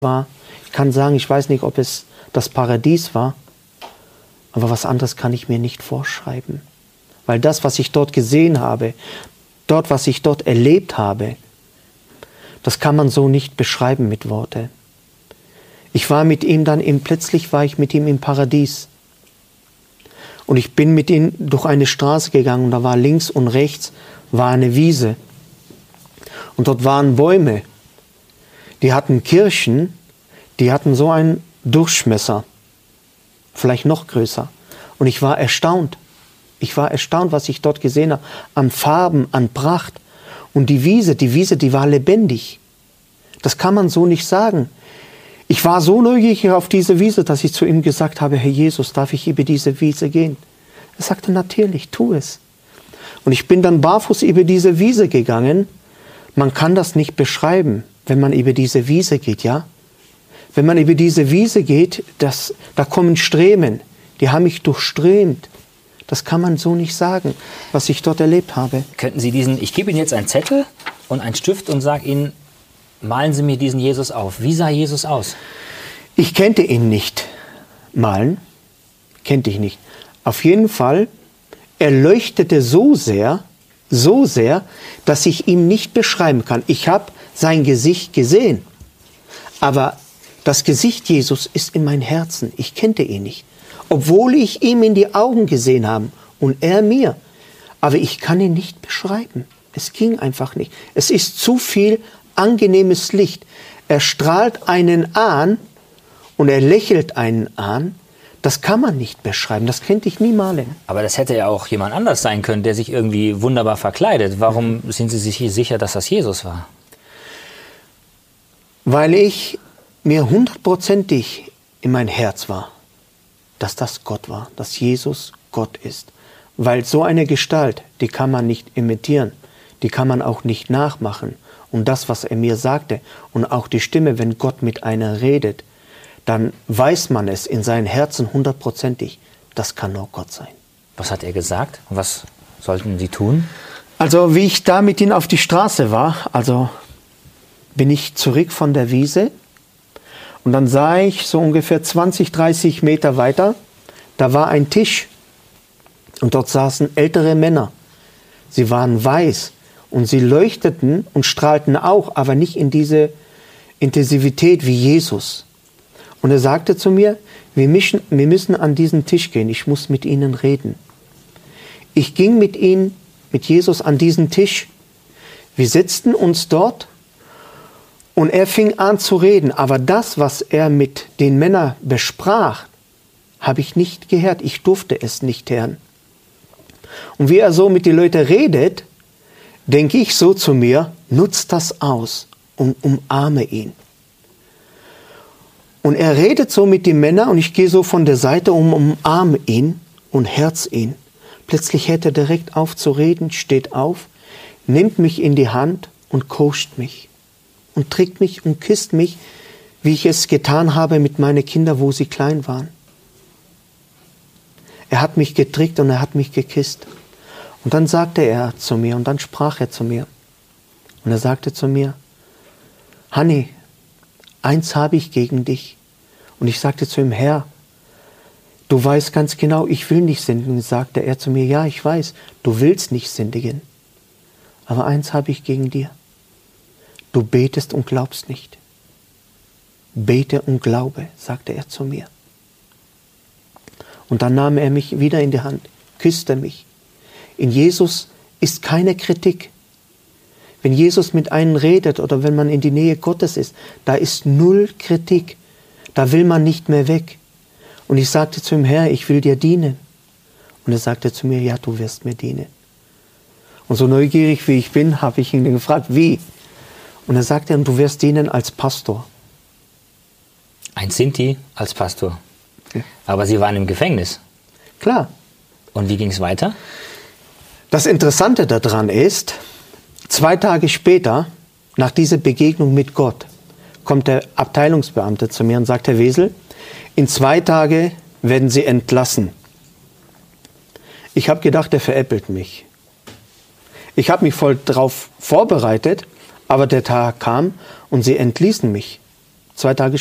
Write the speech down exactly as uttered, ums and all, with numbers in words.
war. Ich kann sagen, ich weiß nicht, ob es das Paradies war, aber was anderes kann ich mir nicht vorschreiben. Weil das, was ich dort gesehen habe, dort, was ich dort erlebt habe, das kann man so nicht beschreiben mit Worten. Ich war mit ihm dann, im, plötzlich war ich mit ihm im Paradies. Und ich bin mit ihm durch eine Straße gegangen und da war links und rechts war eine Wiese. Und dort waren Bäume, die hatten Kirschen, die hatten so einen Durchmesser, vielleicht noch größer. Und ich war erstaunt. Ich war erstaunt, was ich dort gesehen habe, an Farben, an Pracht. Und die Wiese, die Wiese, die war lebendig. Das kann man so nicht sagen. Ich war so neugierig auf diese Wiese, dass ich zu ihm gesagt habe, Herr Jesus, darf ich über diese Wiese gehen? Er sagte, natürlich, tu es. Und ich bin dann barfuß über diese Wiese gegangen. Man kann das nicht beschreiben, wenn man über diese Wiese geht, ja? Wenn man über diese Wiese geht, das, da kommen Strömen, die haben mich durchströmt. Das kann man so nicht sagen, was ich dort erlebt habe. Könnten Sie diesen, ich gebe Ihnen jetzt einen Zettel und einen Stift und sage Ihnen, malen Sie mir diesen Jesus auf. Wie sah Jesus aus? Ich kannte ihn nicht. Malen kannte ich nicht. Auf jeden Fall, er leuchtete so sehr, so sehr, dass ich ihn nicht beschreiben kann. Ich habe sein Gesicht gesehen, aber das Gesicht Jesus ist in meinem Herzen. Ich kannte ihn nicht, obwohl ich ihm in die Augen gesehen habe und er mir. Aber ich kann ihn nicht beschreiben. Es ging einfach nicht. Es ist zu viel angenehmes Licht. Er strahlt einen an und er lächelt einen an. Das kann man nicht beschreiben. Das könnte ich nie malen. Aber das hätte ja auch jemand anders sein können, der sich irgendwie wunderbar verkleidet. Warum sind Sie sich sicher, dass das Jesus war? Weil ich mir hundertprozentig in mein Herz war, dass das Gott war, dass Jesus Gott ist. Weil so eine Gestalt, die kann man nicht imitieren, die kann man auch nicht nachmachen. Und das, was er mir sagte und auch die Stimme, wenn Gott mit einer redet, dann weiß man es in seinem Herzen hundertprozentig, das kann nur Gott sein. Was hat er gesagt? Was sollten Sie tun? Also wie ich da mit ihm auf die Straße war, also bin ich zurück von der Wiese und dann sah ich so ungefähr zwanzig, dreißig Meter weiter, da war ein Tisch und dort saßen ältere Männer. Sie waren weiß und sie leuchteten und strahlten auch, aber nicht in diese Intensivität wie Jesus. Und er sagte zu mir, wir müssen, wir müssen an diesen Tisch gehen, ich muss mit ihnen reden. Ich ging mit ihnen, mit Jesus an diesen Tisch. Wir setzten uns dort und er fing an zu reden. Aber das, was er mit den Männern besprach, habe ich nicht gehört. Ich durfte es nicht hören. Und wie er so mit den Leuten redet, denke ich so zu mir, nutzt das aus und umarme ihn. Und er redet so mit den Männern und ich gehe so von der Seite und umarme ihn und herz ihn. Plötzlich hört er direkt auf zu reden, steht auf, nimmt mich in die Hand und kuscht mich. Und trägt mich und küsst mich, wie ich es getan habe mit meinen Kindern, wo sie klein waren. Er hat mich getrickt und er hat mich geküsst. Und dann sagte er zu mir und dann sprach er zu mir. Und er sagte zu mir, Hanni, eins habe ich gegen dich. Und ich sagte zu ihm, Herr, du weißt ganz genau, ich will nicht sündigen. Und sagte er zu mir, ja, ich weiß, du willst nicht sündigen. Aber eins habe ich gegen dir. Du betest und glaubst nicht. Bete und glaube, sagte er zu mir. Und dann nahm er mich wieder in die Hand, küsste mich. In Jesus ist keine Kritik. Wenn Jesus mit einem redet oder wenn man in die Nähe Gottes ist, da ist null Kritik. Da will man nicht mehr weg. Und ich sagte zu ihm, Herr, ich will dir dienen. Und er sagte zu mir, ja, du wirst mir dienen. Und so neugierig wie ich bin, habe ich ihn gefragt, wie? Und er sagte, du wirst dienen als Pastor. Ein Sinti als Pastor. Ja. Aber Sie waren im Gefängnis. Klar. Und wie ging es weiter? Das Interessante daran ist, zwei Tage später, nach dieser Begegnung mit Gott, kommt der Abteilungsbeamte zu mir und sagt, Herr Wesel, in zwei Tagen werden Sie entlassen. Ich habe gedacht, er veräppelt mich. Ich habe mich voll darauf vorbereitet, aber der Tag kam und sie entließen mich. Zwei Tage